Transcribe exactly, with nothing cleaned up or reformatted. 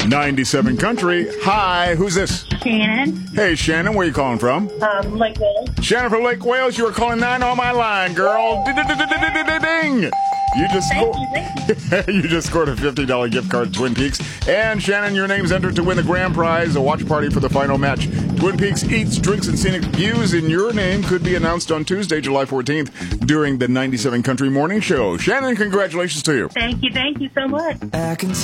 ninety-seven Country. Hi, who's this? Shannon. Hey, Shannon, where you calling from? Um, Lake Wales. Shannon from Lake Wales, you were calling nine on my line, girl. Ding! You just Thank sco- you, thank you. you just scored a fifty dollars gift card to Twin Peaks. And Shannon, your name's entered to win the grand prize, a watch party for the final match. Twin Peaks Eats, Drinks, and Scenic Views, and your name could be announced on Tuesday, July fourteenth, during the ninety-seven Country Morning Show. Shannon, congratulations to you. Thank you, thank you so much. I can